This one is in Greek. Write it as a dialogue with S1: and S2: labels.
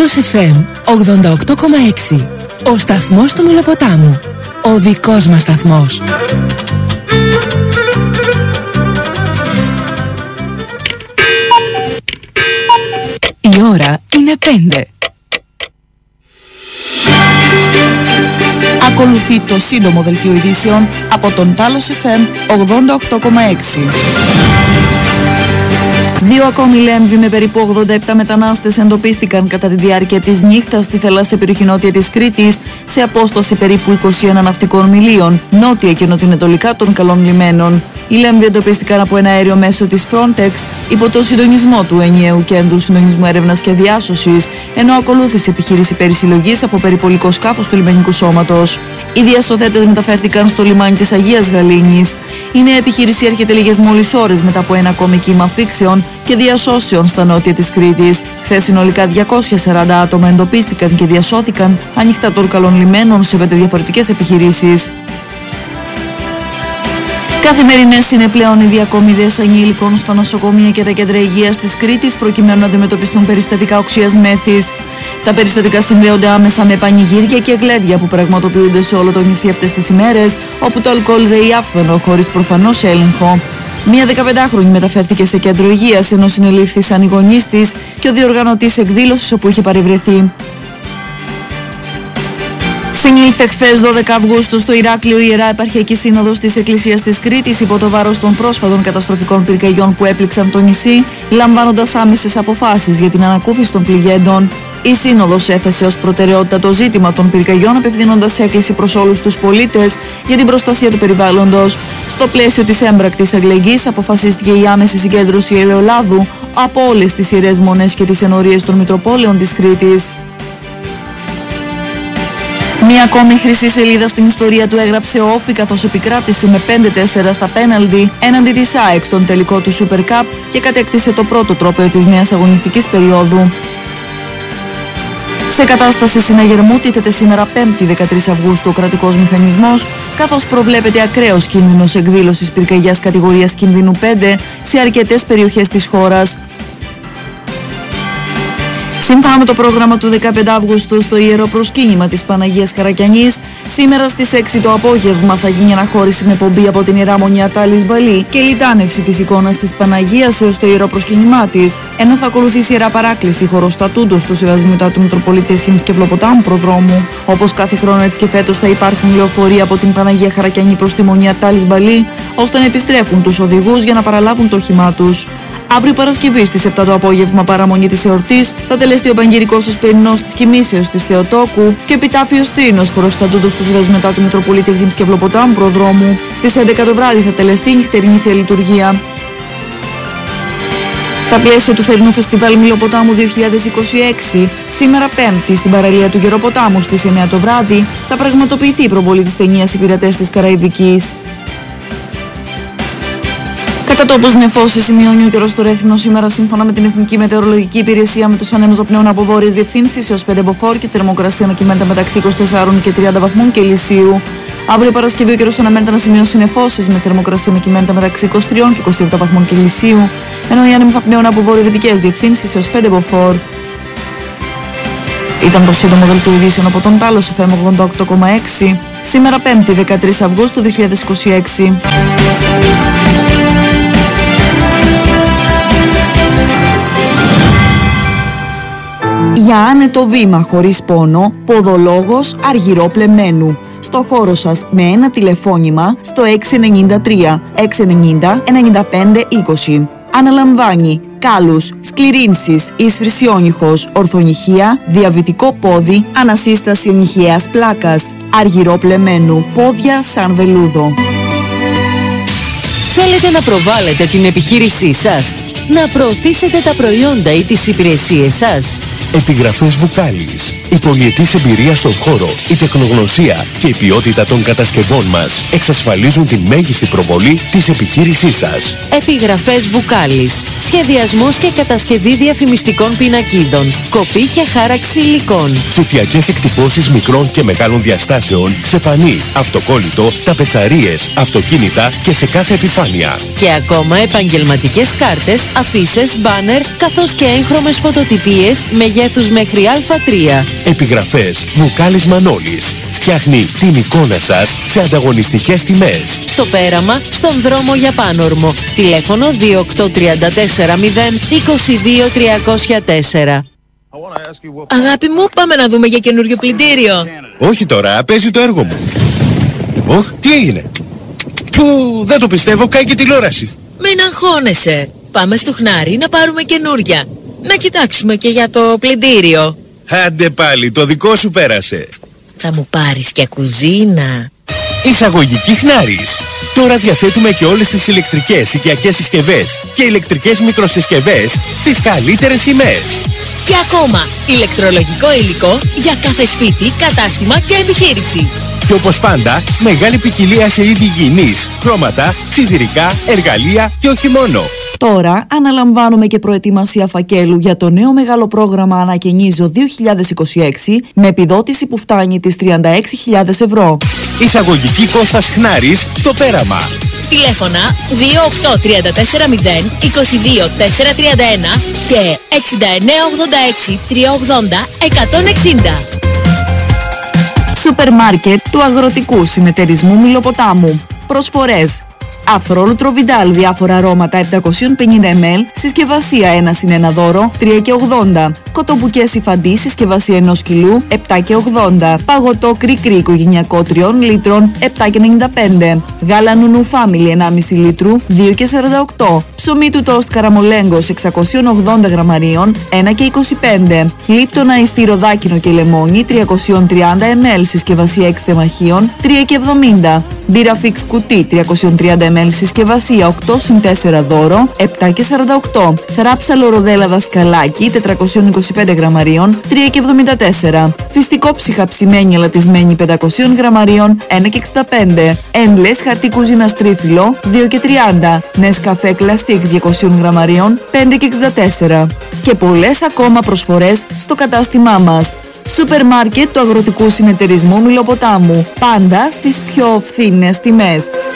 S1: Τάλος FM 88,6. Ο σταθμός του Μηλοποτάμου. Ο δικός μας σταθμός. Η ώρα είναι 5.
S2: Ακολουθεί το σύντομο δελτίο ειδήσεων από τον Τάλος FM 88,6. Δύο ακόμη λέμβοι με περίπου 87 μετανάστες εντοπίστηκαν κατά τη διάρκεια της νύχτας στη θαλάσσια περιοχή νότια της Κρήτης, σε απόσταση περίπου 21 ναυτικών μιλίων, νότια και νοτιοανατολικά των καλών λιμένων. Οι λέμβοι εντοπίστηκαν από ένα αέριο μέσο της Frontex υπό το συντονισμό του ενιαίου κέντρου συντονισμού έρευνας και διάσωσης, ενώ ακολούθησε επιχείρηση περισυλλογής από περιπολικό σκάφος του λιμενικού σώματος. Οι διασωθέτες μεταφέρθηκαν στο λιμάνι της Αγίας Γαλήνης. Η νέα επιχείρηση έρχεται λίγες μόλις ώρες μετά από ένα ακόμη κύμα αφήξεων και διασώσεων στα νότια της Κρήτης. Χθες συνολικά 240 άτομα εντοπίστηκαν και διασώθηκαν ανοιχτά των καλών λιμένων σε 5 διαφορετικές επιχειρήσεις. Καθημερινές είναι πλέον οι διακομιδές ανήλικων στα νοσοκομεία και τα κέντρα υγείας της Κρήτης προκειμένου να αντιμετωπιστούν περιστατικά οξείας μέθης. Τα περιστατικά συνδέονται άμεσα με πανηγύρια και γλέντια που πραγματοποιούνται σε όλο το νησί αυτές τις ημέρες, όπου το αλκοόλ ρέει άφθονο χωρίς προφανώς έλεγχο. Μία 15χρονη μεταφέρθηκε σε κέντρο υγείας ενώ συνελήφθησαν οι γονείς της και ο διοργανωτής εκδήλωσης όπου είχε παρευρεθεί. Συνήλθε χθες 12 Αυγούστου στο Ηράκλειο η Ιερά Επαρχιακή Σύνοδος της Εκκλησίας της Κρήτης υπό το βάρος των πρόσφατων καταστροφικών πυρκαγιών που έπληξαν το νησί, λαμβάνοντας άμεσες αποφάσεις για την ανακούφιση των πληγέντων. Η Σύνοδος έθεσε ως προτεραιότητα το ζήτημα των πυρκαγιών, απευθύνοντας έκκληση προς όλους τους πολίτες για την προστασία του περιβάλλοντος. Στο πλαίσιο της έμπρακτης αλληλεγγύης αποφασίστηκε η άμεση συγκέντρωση ελαιολάδου από όλες τις ιερές μονές και τις ενορίες των Μητροπόλεων της Κρήτης. Μία ακόμη χρυσή σελίδα στην ιστορία του έγραψε ο Όφη, καθώς επικράτησε με 5-4 στα πέναλτι έναντι της ΑΕΚ στον τελικό του Super Cup και κατέκτησε το πρώτο τρόπαιο της νέας αγωνιστικής περίοδου. Σε κατάσταση συναγερμού τίθεται σήμερα 5η 13 Αυγούστου ο κρατικός μηχανισμός, καθώς προβλέπεται ακραίος κίνδυνος εκδήλωσης πυρκαγιάς κατηγορίας κινδύνου 5 σε αρκετές περιοχές της χώρας. Σύμφωνα με το πρόγραμμα του 15 Αυγούστου στο Ιερό Προσκύνημα της Παναγίας Χαρακιανής, σήμερα στις 6 το απόγευμα θα γίνει αναχώρηση με πομπή από την Ιερά Μονή Ατάλης Μπαλή και λιτάνευση της εικόνας της Παναγίας έως το Ιερό Προσκύνημά της, ενώ θα ακολουθήσει Ιερά Παράκληση χωροστατούντος του Σεβασμιού του Μητροπολίτη Ευθύμης και Βλοποτάμου προδρόμου. Όπως κάθε χρόνο έτσι και φέτος θα υπάρχουν λεωφορεία από την Παναγία Χαρακιανή προς τη Μονή Ατάλης Μπαλή, ώστε να επιστρέφουν τους οδηγούς για να παραλάβουν το όχημά τους. Αύριο Παρασκευή στις 7 το απόγευμα, παραμονή της εορτής, θα τελεστεί ο Παγγελικός Εσπερινός της Κοιμήσεως της Θεοτόκου και επιτάφιος Τρίνος χωροστατούντος του Σεβασμιού του Μητροπολίτη Ευθύμης και Βλοποτάμου προδρόμου. Στις 11 το βράδυ θα τελεστεί η νυχτερινή Θεία Λειτουργία. Στα πλαίσια του θερινού φεστιβάλ Μηλοποτάμου 2026, σήμερα Πέμπτη στην παραλία του Γεροποτάμου στις 9 το βράδυ, θα πραγματοποιηθεί η προβολή της ταινίας «Οι Πειρατές της Καραϊβικής». Κατά τόπους νεφώσεις σημειώνει ο καιρός στο Ρέθυμνο σήμερα σύμφωνα με την Εθνική Μετεωρολογική Υπηρεσία με τους ανέμους πνέων από βόρειες διευθύνσεις έως 5 μποφόρ και θερμοκρασία ανακυμαίνεται μεταξύ 24 και 30 βαθμών Κελσίου. Αύριο Παρασκευή ο καιρός αναμένεται να σημειώσει νεφώσεις με θερμοκρασία ανακυμαίνεται μεταξύ 23 και 27 βαθμών Κελσίου, ενώ οι άνεμοι θα πνέουν από βορειοδυτικές διευθύνσεις έως 5 μποφόρ. Ήταν το σύντομο δελτίο ειδήσεων από τον Τάλος FM 88,6, σήμερα 5η 13 Αυγούστου 2026. Για άνετο βήμα χωρίς πόνο, ποδολόγος Αργυρόπλεμένου. Στο χώρο σας με ένα τηλεφώνημα στο 693 690 95 20. Αναλαμβάνει κάλους, σκληρύνσεις, ισφρυσιόνυχος, ορθονυχία, διαβητικό πόδι, ανασύσταση ονυχαίας πλάκας. Αργυρόπλεμένου, πόδια σαν βελούδο.
S3: Θέλετε να προβάλλετε την επιχείρησή σας, να προωθήσετε τα προϊόντα ή τις υπηρεσίες σας?
S4: Επιγραφές Βουκάλης. Η πολυετής εμπειρία στον χώρο, η τεχνογνωσία και η ποιότητα των κατασκευών μας εξασφαλίζουν τη μέγιστη προβολή της επιχείρησής σας.
S3: Επιγραφές Βουκάλης. Σχεδιασμός και κατασκευή διαφημιστικών πινακίδων. Κοπή και χάραξη υλικών.
S4: Ψηφιακές εκτυπώσεις μικρών και μεγάλων διαστάσεων σε πανί, αυτοκόλλητο, ταπετσαρίες, αυτοκίνητα και σε κάθε επιφάνεια.
S3: Και ακόμα επαγγελματικές κάρτες αφίσες, μπάνερ, καθώς και έγχρωμες φωτοτυπίες μεγέθους μέχρι Α3.
S4: Επιγραφές Βουκάλης Μανόλης. Φτιάχνει την εικόνα σας σε ανταγωνιστικές τιμές.
S3: Στο Πέραμα, στον δρόμο για Πάνορμο. Τηλέφωνο 28340 22304.
S1: Αγάπη μου, πάμε να δούμε για καινούριο πλυντήριο.
S4: Όχι τώρα, παίζει το έργο μου. Τι έγινε? Δεν το πιστεύω, κάει και τηλεόραση.
S1: Μην αγχώνεσαι. Πάμε στο Χνάρι να πάρουμε καινούρια. Να κοιτάξουμε και για το πλυντήριο.
S4: Άντε πάλι, το δικό σου πέρασε.
S1: Θα μου πάρεις και κουζίνα.
S4: Εισαγωγική Χνάρης. Τώρα διαθέτουμε και όλες τις ηλεκτρικές οικιακές συσκευές και ηλεκτρικές μικροσυσκευές στις καλύτερες τιμές.
S1: Και ακόμα, ηλεκτρολογικό υλικό για κάθε σπίτι, κατάστημα και επιχείρηση.
S4: Και όπως πάντα, μεγάλη ποικιλία σε είδη υγιεινής, χρώματα, σιδηρικά, εργαλεία και όχι μόνο.
S2: Τώρα αναλαμβάνουμε και προετοιμασία φακέλου για το νέο μεγάλο πρόγραμμα Ανακαινίζω 2026 με επιδότηση που φτάνει τις 36.000 ευρώ.
S4: Εισαγωγική Κώστας Χνάρης στο Πέραμα.
S1: Τηλέφωνα 28340 22431 και 6986 380 160.
S2: Σούπερ μάρκετ του Αγροτικού Συνεταιρισμού Μιλοποτάμου. Προσφορές. Αφρόλουτρο Βιντάλ διάφορα αρώματα 750 ml, συσκευασία 1+1 δώρο 3,80. Κοτομπουκέ Ιφαντή συσκευασία 1 κιλού 7,80. Παγωτό Κρικρί οικογενειακό 3 λίτρων 7,95. Γάλα Νουνού Family 1,5 λίτρου 2,48. Ψωμί του τόστ Καραμολέγκος 680 γραμμαρίων 1,25. Λίπτονα Ιστήρο Δάκινο και Λεμόνι 330 ml, συσκευασία 6 τεμαχίων 3,70. Μπύρα Φίξ κουτί 330 ml, συσκευασία 8+4 δώρο 7,48. Θράψαλο Ροδέλα Δασκαλάκι 425 γραμμαρίων 3,74. Φυστικό ψυχα ψημένη αλατισμένη 500 γραμμαρίων 1,65. Endless χαρτί κουζίνα τρίφυλλο 2,30. Νεσκαφέ Classic 200 γραμμαρίων 5,64. Και πολλές ακόμα προσφορές στο κατάστημά μας. Σούπερ μάρκετ του Αγροτικού Συνεταιρισμού Μιλοποτάμου. Πάντα στις πιο φθηνές τιμές.